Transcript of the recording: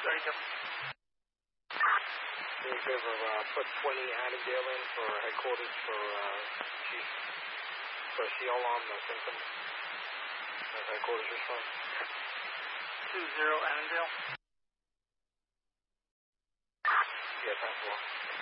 32. Do me a favor, put 20 Annandale in for headquarters for Chief. For CO alarm, no symptoms. Headquarters response. 20 Annandale. Yeah, that's one.